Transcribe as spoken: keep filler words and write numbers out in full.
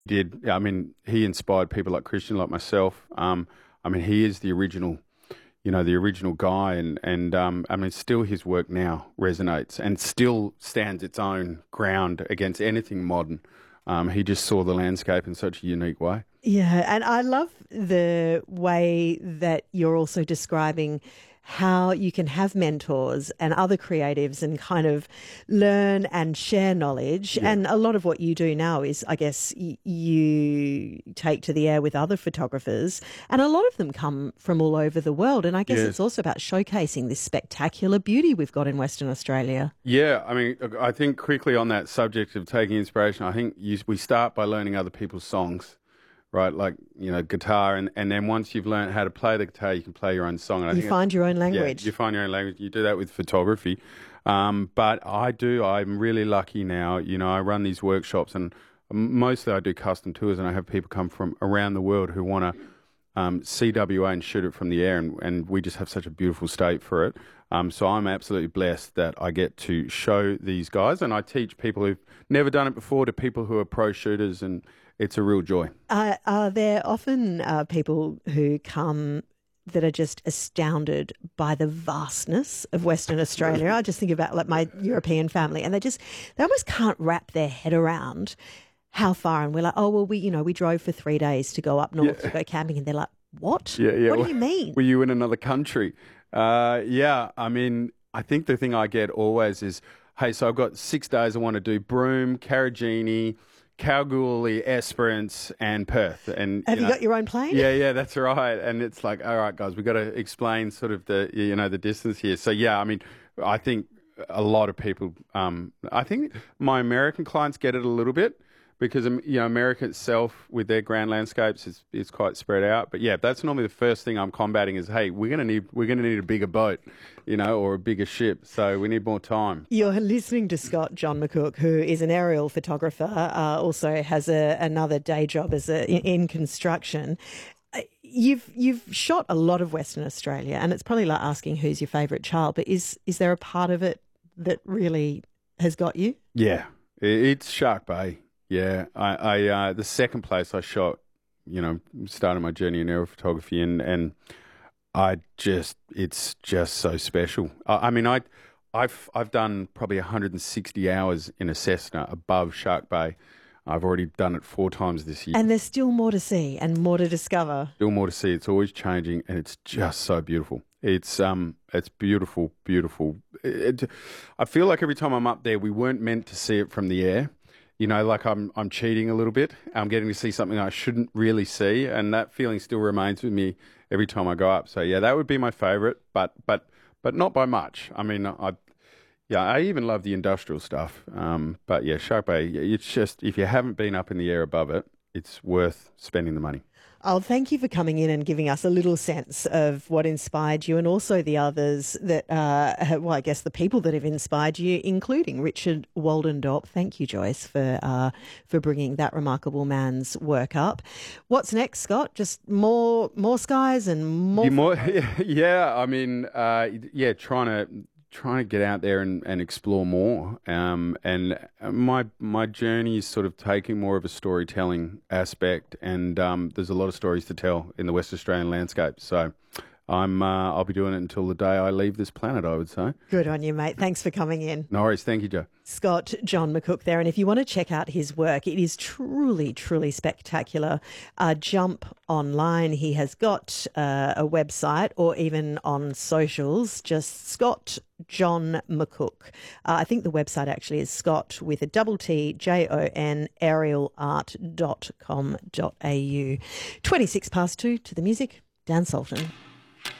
Did I mean he inspired people like Christian, like myself. Um, I mean he is the original, you know, the original guy, and and um, I mean still his work now resonates and still stands its own ground against anything modern. Um, he just saw the landscape in such a unique way. Yeah, and I love the way that you're also describing how you can have mentors and other creatives and kind of learn and share knowledge. Yeah. And a lot of what you do now is, I guess, y- you take to the air with other photographers, and a lot of them come from all over the world. And I guess Yes. it's also about showcasing this spectacular beauty we've got in Western Australia. Yeah, I mean, I think quickly on that subject of taking inspiration, I think you, we start by learning other people's songs, right? Like, you know, guitar, and, and then once you've learned how to play the guitar, you can play your own song. And I You think find your own yeah, language. you find your own language. You do that with photography. Um, but I do, I'm really lucky now. You know, I run these workshops, and mostly I do custom tours, and I have people come from around the world who want to um, see W A and shoot it from the air, and, and we just have such a beautiful state for it. Um, so I'm absolutely blessed that I get to show these guys, and I teach people who've never done it before to people who are pro shooters, and it's a real joy. Uh, are there often uh, people who come that are just astounded by the vastness of Western Australia? I just think about like my European family, and they just they almost can't wrap their head around how far. And we're like, oh well, we you know we drove for three days to go up north Yeah. to go camping, and they're like, what? Yeah, yeah. What do you mean? Were you in another country? Uh, yeah, I mean, I think the thing I get always is, hey, so I've got six days I want to do Broome, Carragini, Kalgoorlie, Esperance, and Perth. And Have you, know, got your own plane? Yeah, yeah, that's right. And it's like, all right, guys, we've got to explain sort of the, you know, the distance here. So, yeah, I mean, I think a lot of people, um, I think my American clients get it a little bit because, um, you know, America itself with their grand landscapes is, is quite spread out. But, yeah, that's normally the first thing I'm combating is, hey, we're going to need we're going to need a bigger boat, you know, or a bigger ship. So we need more time. You're listening to Scott John McCook, who is an aerial photographer, uh, also has a, another day job as a, in, in construction. Uh, You've you've shot a lot of Western Australia, and it's probably like asking who's your favourite child, but is is there a part of it that really has got you? Yeah, i- it's Shark Bay. Yeah, I, I uh, the second place I shot, you know, started my journey in aerial photography, and, and I just, it's just so special. I, I mean, I, I've I've done probably one hundred sixty hours in a Cessna above Shark Bay. I've already done it four times this year. And there's still more to see and more to discover. Still more to see. It's always changing, and it's just so beautiful. It's um, it's beautiful, beautiful. It, it, I feel like every time I'm up there, we weren't meant to see it from the air. You know, like I'm I'm cheating a little bit. I'm getting to see something I shouldn't really see, and that feeling still remains with me every time I go up. So yeah, that would be my favourite, but but but not by much. I mean, I yeah, I even love the industrial stuff. Um, but yeah, Shark Bay, it's just if you haven't been up in the air above it, it's worth spending the money. Oh, thank you for coming in and giving us a little sense of what inspired you, and also the others that, uh, have, well, I guess the people that have inspired you, including Richard Waldendorp. Thank you, Joyce, for uh, for bringing that remarkable man's work up. What's next, Scott? Just more more skies and more. You more, yeah. I mean, uh, yeah, trying to. trying to get out there and, and explore more. Um, and my my journey is sort of taking more of a storytelling aspect, and um, there's a lot of stories to tell in the West Australian landscape. So I'm uh, I'll be doing it until the day I leave this planet, I would say. Good on you, mate. Thanks for coming in. No worries. Thank you, Joe. Scott John McCook there. And if you want to check out his work, it is truly, truly spectacular. Uh, jump online. He has got uh, a website, or even on socials, just Scott John McCook. Uh, I think the website actually is Scott with a double T, J O N, aerial art dot com dot a u. twenty-six past two to the music, Dan Sultan.